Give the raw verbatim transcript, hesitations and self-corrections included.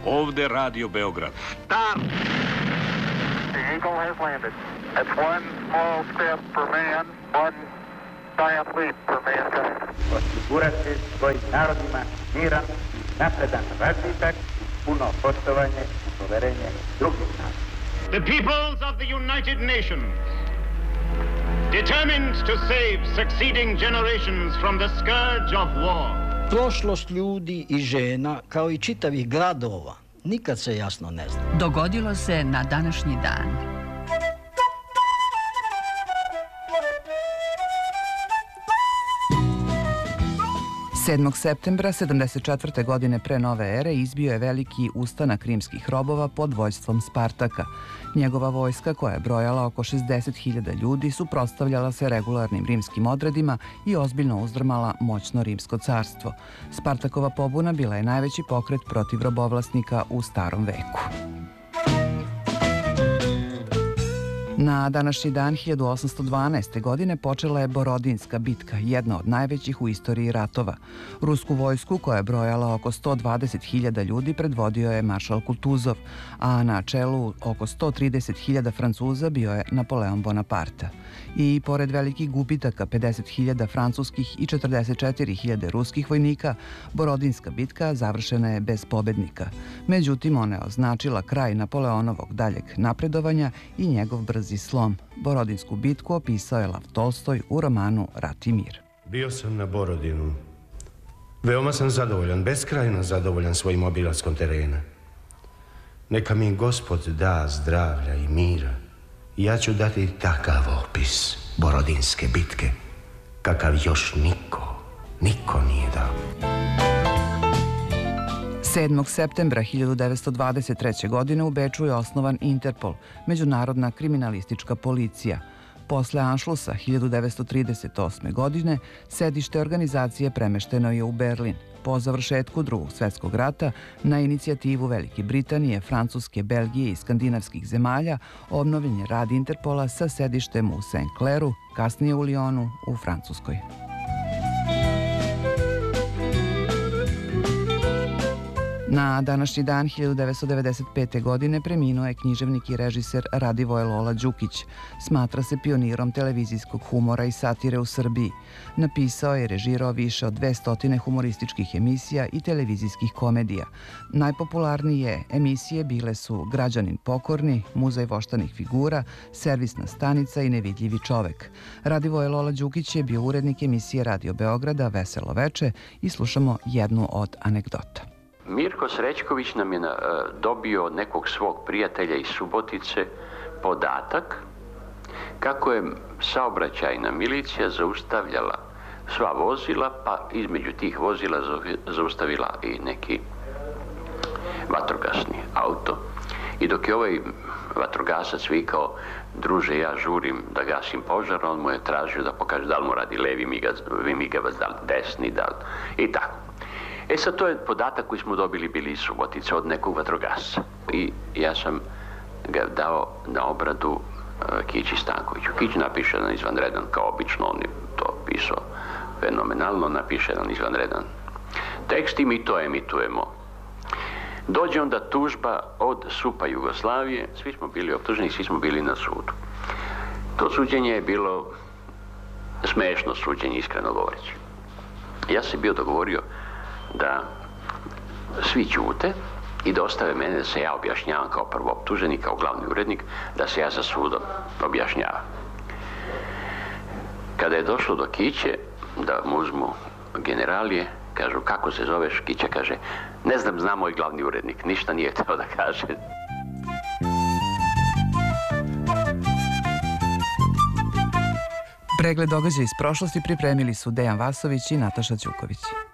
Ovde Radio Beograd. Stop! The Eagle has landed. It's one small step for man, one giant leap for mankind. Osigurati svojim narodima miran, napredan razvitak, puno poštovanje i poverenje drugih naroda. The peoples of the United Nations, determined to save succeeding generations from the scourge of war. Prošlost ljudi i žena, kao i čitavih gradova, nikad se jasno ne zna. Dogodilo se na današnji dan. sedmog septembra sedamdeset četvrte. godine pre nove ere izbio je veliki ustanak rimskih robova pod vođstvom Spartaka. Njegova vojska, koja je brojala oko šezdeset hiljada ljudi, suprotstavljala se regularnim rimskim odredima i ozbiljno uzdrmala moćno rimsko carstvo. Spartakova pobuna bila je najveći pokret protiv robovlasnika u starom veku. Na današnji dan hiljadu osamsto dvanaeste. godine počela je Borodinska bitka, jedna od najvećih u istoriji ratova. Rusku vojsku, koja je brojala oko sto dvadeset hiljada ljudi, predvodio je maršal Kutuzov, a na čelu oko sto trideset hiljada Francuza bio je Napoleon Bonaparte. I pored velikih gubitaka, pedeset hiljada francuskih i četrdeset četiri hiljade ruskih vojnika, Borodinska bitka završena je bez pobednika. Međutim, ona je označila kraj Napoleonovog daljeg napredovanja i njegov brzi slom. Borodinsku bitku opisao je Lav Tolstoj u romanu Rat i mir. Bio sam na Borodinu. Veoma sam zadovoljan, beskrajno zadovoljan svojim obilaskom terena. Neka mi Gospod da zdravlja i mira. Ja ću dati takav opis Borodinske bitke, kakav još niko, niko nije dao. sedmog septembra hiljadu devetsto dvadeset treće. godine u Beču je osnovan Interpol, međunarodna kriminalistička policija. Posle Anšlusa hiljadu devetsto trideset osme. godine sedište organizacije premešteno je u Berlin. Po završetku Drugog svjetskog rata, na inicijativu Velike Britanije, Francuske, Belgije i skandinavskih zemalja, obnovljen je rad Interpola sa sedištem u Saint Clairu, kasnije u Lyonu u Francuskoj. Na današnji dan hiljadu devetsto devedeset pete. godine preminuo je književnik i režiser Radivoje Lola Đukić. Smatra se pionirom televizijskog humora i satire u Srbiji. Napisao je i režirao više od dvesta humorističkih emisija i televizijskih komedija. Najpopularnije emisije bile su Građanin pokorni, Muzej voštanih figura, Servisna stanica i Nevidljivi čovek. Radivoje Lola Đukić je bio urednik emisije Radio Beograda Veselo veče i slušamo jednu od anegdota. Mirko Srećković nam je dobio od nekog svog prijatelja iz Subotice podatak kako je saobraćajna milicija zaustavljala sva vozila, pa između tih vozila zaustavila i neki vatrogasni auto. I dok je ovaj vatrogasac vikao, druže, ja žurim da gasim požar, on mu je tražio da pokaže da li mu radi levi migavac, da li desni, da li i tako. E sad, to je podatak koji smo dobili bili iz Subotice od nekog vatrogasca. I ja sam ga dao na obradu uh, Kići Stankoviću. Kić napiše jedan izvanredan, kao obično, on je to pisao fenomenalno, napiše jedan izvanredan tekst i mi to emitujemo. Dođe onda tužba od S U P-a Jugoslavije, svi smo bili optuženi, svi smo bili na sudu. To suđenje je bilo smešno suđenje, iskreno govoreći. Ja sam bio dogovorio da svi ćute i da ostave mene da se ja objašnjavam kao prvo optuženi, kao glavni urednik, da se ja za sudom objašnjavam. Kada je došlo do Kiće, da mu uzmu generalije, kažu, kako se zoveš? Kića kaže, ne znam, zna moj glavni urednik, ništa nije htio da kaže. Pregled događaja iz prošlosti pripremili su Dejan Vasović i Nataša Ćuković.